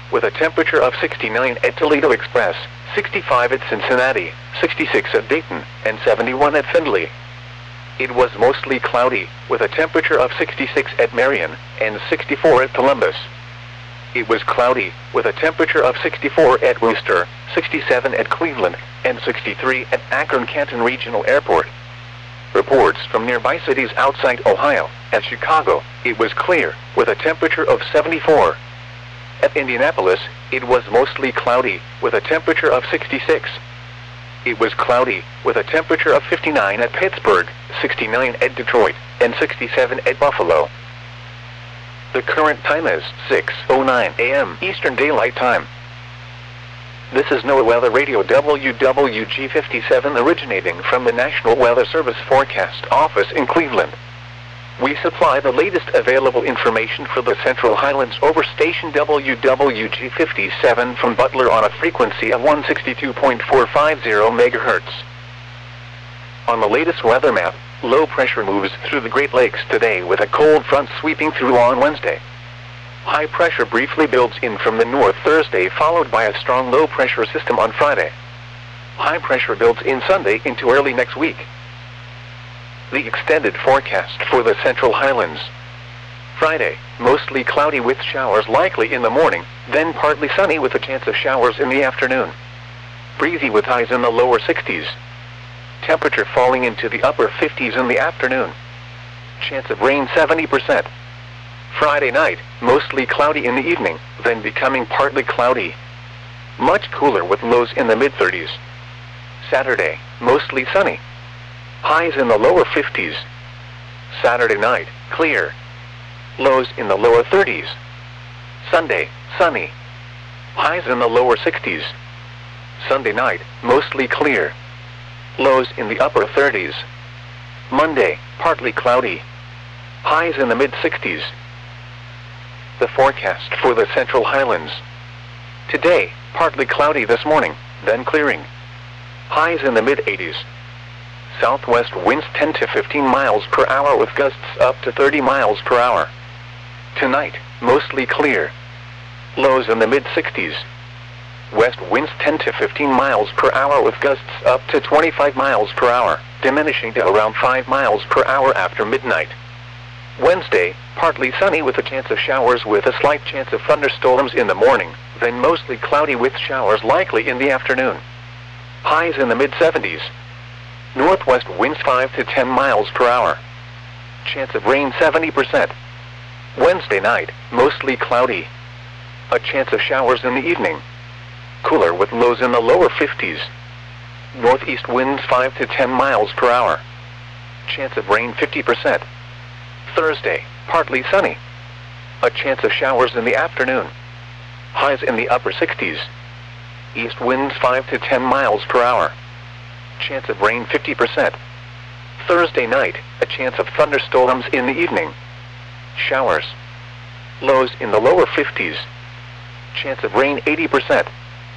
with a temperature of 69 at Toledo Express, 65 at Cincinnati, 66 at Dayton, and 71 at Findlay. It was mostly cloudy, with a temperature of 66 at Marion, and 64 at Columbus. It was cloudy, with a temperature of 64 at Worcester, 67 at Cleveland, and 63 at Akron-Canton Regional Airport. Reports from nearby cities outside Ohio. At Chicago, it was clear, with a temperature of 74. At Indianapolis, it was mostly cloudy, with a temperature of 66. It was cloudy, with a temperature of 59 at Pittsburgh, 69 at Detroit, and 67 at Buffalo. The current time is 6:09 a.m. Eastern Daylight Time. This is NOAA Weather Radio WWG57 originating from the National Weather Service Forecast Office in Cleveland. We supply the latest available information for the Central Highlands over station WWG57 from Butler on a frequency of 162.450 MHz. On the latest weather map, low pressure moves through the Great Lakes today with a cold front sweeping through on Wednesday. High pressure briefly builds in from the north Thursday, followed by a strong low pressure system on Friday. High pressure builds in Sunday into early next week. The extended forecast for the Central Highlands. Friday, mostly cloudy with showers likely in the morning, then partly sunny with a chance of showers in the afternoon. Breezy with highs in the lower 60s. Temperature falling into the upper 50s in the afternoon. Chance of rain 70%. Friday night, mostly cloudy in the evening, then becoming partly cloudy. Much cooler with lows in the mid-30s. Saturday, mostly sunny. Highs in the lower 50s. Saturday night, clear. Lows in the lower 30s. Sunday, sunny. Highs in the lower 60s. Sunday night, mostly clear. Lows in the upper 30s. Monday, partly cloudy. Highs in the mid-60s. The forecast for the Central Highlands. Today, partly cloudy this morning, then clearing. Highs in the mid-80s. Southwest winds 10 to 15 miles per hour with gusts up to 30 miles per hour. Tonight, mostly clear. Lows in the mid-60s. West winds 10 to 15 miles per hour with gusts up to 25 miles per hour, diminishing to around 5 miles per hour after midnight. Wednesday, partly sunny with a chance of showers with a slight chance of thunderstorms in the morning, then mostly cloudy with showers likely in the afternoon. Highs in the mid-70s. Northwest winds 5 to 10 miles per hour. Chance of rain 70%. Wednesday night, mostly cloudy. A chance of showers in the evening. Cooler with lows in the lower 50s. Northeast winds 5 to 10 miles per hour. Chance of rain 50%. Thursday, partly sunny. A chance of showers in the afternoon. Highs in the upper 60s. East winds 5 to 10 miles per hour. Chance of rain 50%. Thursday night, a chance of thunderstorms in the evening. Showers. Lows in the lower 50s. Chance of rain 80%.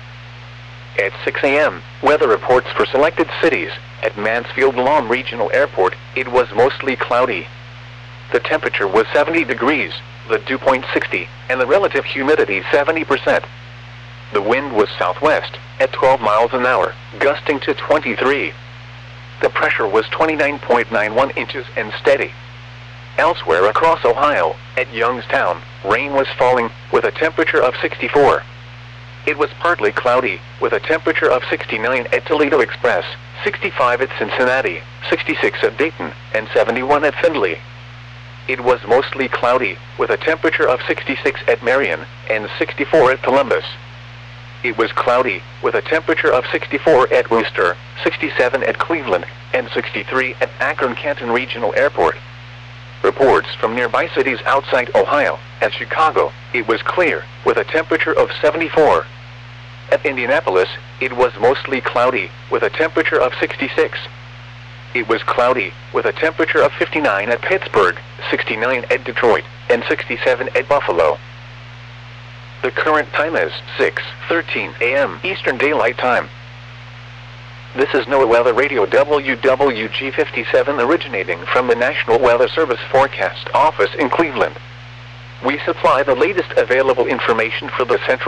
At 6 a.m., weather reports for selected cities. At Mansfield Lawn Regional Airport, it was mostly cloudy. The temperature was 70 degrees, the dew point 60, and the relative humidity 70%. The wind was southwest, at 12 miles an hour, gusting to 23. The pressure was 29.91 inches and steady. Elsewhere across Ohio, at Youngstown, rain was falling, with a temperature of 64. It was partly cloudy, with a temperature of 69 at Toledo Express, 65 at Cincinnati, 66 at Dayton, and 71 at Findlay. It was mostly cloudy, with a temperature of 66 at Marion, and 64 at Columbus. It was cloudy, with a temperature of 64 at Worcester, 67 at Cleveland, and 63 at Akron-Canton Regional Airport. Reports from nearby cities outside Ohio. At Chicago, it was clear, with a temperature of 74. At Indianapolis, it was mostly cloudy, with a temperature of 66. It was cloudy, with a temperature of 59 at Pittsburgh, 69 at Detroit, and 67 at Buffalo. The current time is 6:13 a.m. Eastern Daylight Time. This is NOAA Weather Radio WWG57 originating from the National Weather Service Forecast Office in Cleveland. We supply the latest available information for the Central